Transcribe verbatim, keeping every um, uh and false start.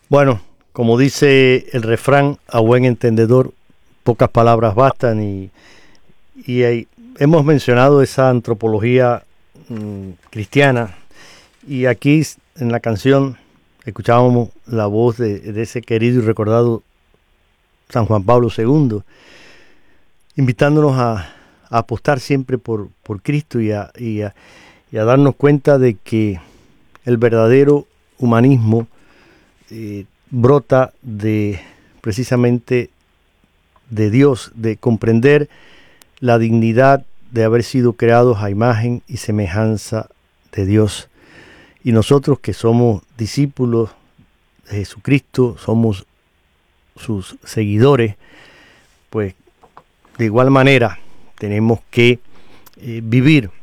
Bueno, como dice el refrán, a buen entendedor, pocas palabras bastan y, y hay- hemos mencionado esa antropología mm, cristiana y aquí s- en la canción escuchábamos la voz de, de ese querido y recordado San Juan Pablo segundo, invitándonos a, a apostar siempre por, por Cristo y a, y a- y a darnos cuenta de que el verdadero humanismo eh, brota de precisamente de Dios, de comprender la dignidad de haber sido creados a imagen y semejanza de Dios. Y nosotros que somos discípulos de Jesucristo, somos sus seguidores, pues de igual manera tenemos que eh, vivir